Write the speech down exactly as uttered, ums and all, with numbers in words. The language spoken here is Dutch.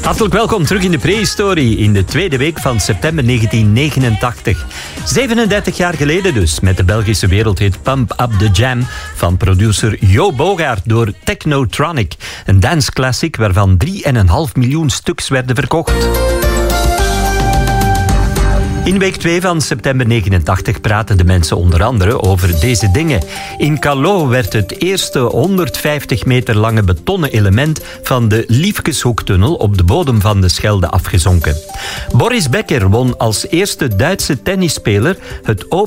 Hartelijk welkom terug in de prehistorie in de tweede week van september negentien negenentachtig. zevenendertig jaar geleden dus, met de Belgische wereldhit Pump Up The Jam van producer Jo Bogaert door Technotronic. Een danceclassic waarvan drie komma vijf miljoen stuks werden verkocht. In week twee van september negenentachtig praten de mensen onder andere over deze dingen. In Callot werd het eerste honderdvijftig meter lange betonnen element van de Liefkeshoektunnel op de bodem van de Schelde afgezonken. Boris Becker won als eerste Duitse tennisspeler het Open